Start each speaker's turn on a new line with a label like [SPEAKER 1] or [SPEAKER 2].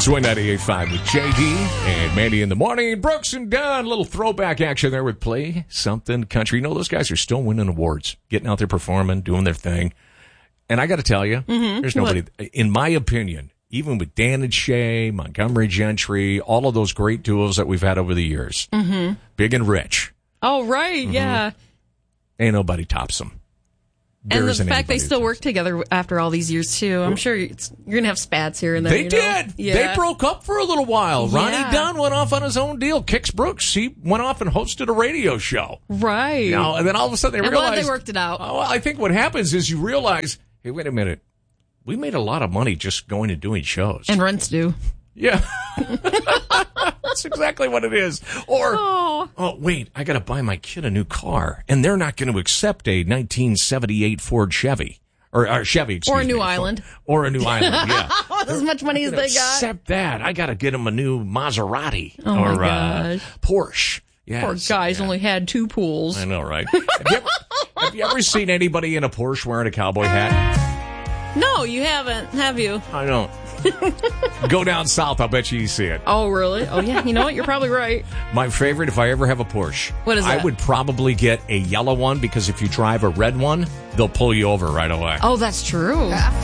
[SPEAKER 1] Swing 98.5 with JD and Mandy in the morning. Brooks and Dunn, little throwback action there with Play Something Country. You know, those guys are still winning awards, getting out there performing, doing their thing. And I got to tell you, there's nobody, in my opinion, even with Dan and Shay, Montgomery Gentry, all of those great duos that we've had over the years, Big and Rich.
[SPEAKER 2] Oh, right, yeah.
[SPEAKER 1] Ain't nobody tops them.
[SPEAKER 2] And the fact they still work together after all these years, too. I'm sure you're going to have spats here and there.
[SPEAKER 1] They did. Yeah. They broke up for a little while.
[SPEAKER 2] Yeah.
[SPEAKER 1] Ronnie Dunn went off on his own deal. Kix Brooks, he went off and hosted a radio show.
[SPEAKER 2] Right.
[SPEAKER 1] You know, and then all of a sudden they realized.
[SPEAKER 2] I'm glad they worked it out.
[SPEAKER 1] Oh, well, I think what happens is you realize, hey, wait a minute. We made a lot of money just going and doing shows.
[SPEAKER 2] And rents due.
[SPEAKER 1] Yeah. That's exactly what it is. Or, oh, wait, I got to buy my kid a new car, and they're not going to accept a 1978 Ford Chevy. Or Chevy, excuse me.
[SPEAKER 2] Or a new island.
[SPEAKER 1] Or a new island, yeah.
[SPEAKER 2] As much money as they got.
[SPEAKER 1] Accept that. I got to get them a new Maserati.
[SPEAKER 2] Oh,
[SPEAKER 1] or
[SPEAKER 2] my gosh.
[SPEAKER 1] Porsche. Yes.
[SPEAKER 2] Poor guy's only had 2 pools.
[SPEAKER 1] I know, right? Have you ever seen anybody in a Porsche wearing a cowboy hat?
[SPEAKER 2] No, you haven't, have you?
[SPEAKER 1] I don't. Go down south, I'll bet you see it.
[SPEAKER 2] Oh, really? Oh, yeah. You know what? You're probably right.
[SPEAKER 1] My favorite, if I ever have a Porsche.
[SPEAKER 2] What is that?
[SPEAKER 1] I would probably get a yellow one, because if you drive a red one, they'll pull you over right away.
[SPEAKER 2] Oh, that's true.